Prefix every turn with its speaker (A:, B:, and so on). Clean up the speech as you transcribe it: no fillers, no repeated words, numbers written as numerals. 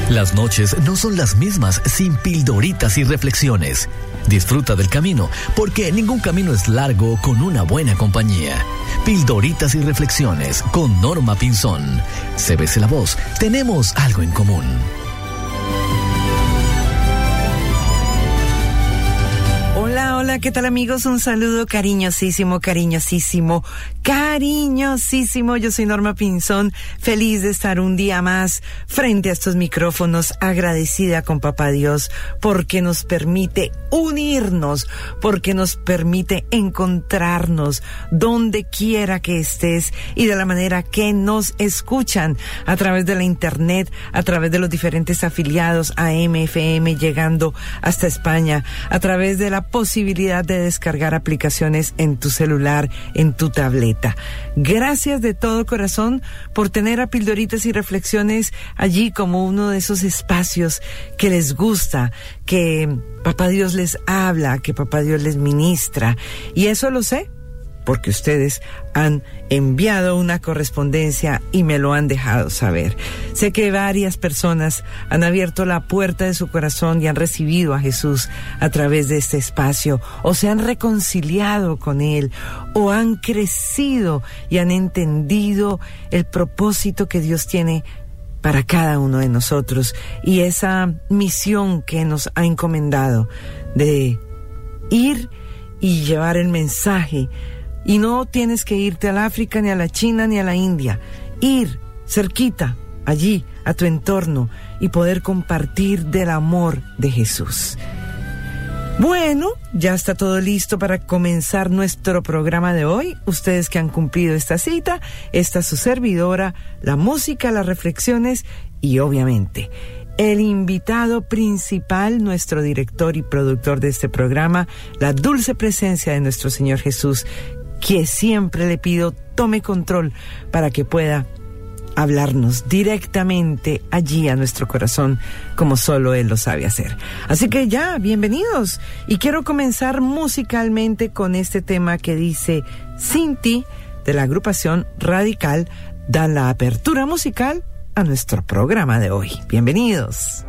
A: Las noches no son las mismas sin pildoritas y reflexiones. Disfruta del camino, porque ningún camino es largo con una buena compañía. Pildoritas y reflexiones con Norma Pinzón. CBC La Voz, tenemos algo en común.
B: Hola, ¿qué tal amigos? Un saludo cariñosísimo. Yo soy Norma Pinzón, feliz de estar un día más frente a estos micrófonos, agradecida con Papá Dios porque nos permite unirnos, porque nos permite encontrarnos donde quiera que estés y de la manera que nos escuchan a través de la internet, a través de los diferentes afiliados AM, FM, llegando hasta España, a través de la posibilidad de descargar aplicaciones en tu celular, en tu tableta. Gracias de todo corazón por tener a Pildoritas y Reflexiones allí como uno de esos espacios que les gusta, que Papá Dios les habla, que Papá Dios les ministra. Y eso lo sé porque ustedes han enviado una correspondencia y me lo han dejado saber. Sé que varias personas han abierto la puerta de su corazón y han recibido a Jesús a través de este espacio, o se han reconciliado con Él, o han crecido y han entendido el propósito que Dios tiene para cada uno de nosotros y esa misión que nos ha encomendado de ir y llevar el mensaje. Y no tienes que irte al África, ni a la China, ni a la India. Ir cerquita, allí, a tu entorno, y poder compartir del amor de Jesús. Bueno, ya está todo listo para comenzar nuestro programa de hoy. Ustedes que han cumplido esta cita, esta es su servidora, la música, las reflexiones y obviamente el invitado principal, nuestro director y productor de este programa, la dulce presencia de nuestro Señor Jesús, que siempre le pido tome control para que pueda hablarnos directamente allí a nuestro corazón como solo Él lo sabe hacer. Así que ya, bienvenidos. Y quiero comenzar musicalmente con este tema que dice Sin ti, de la agrupación Radical. Dan la apertura musical a nuestro programa de hoy. Bienvenidos.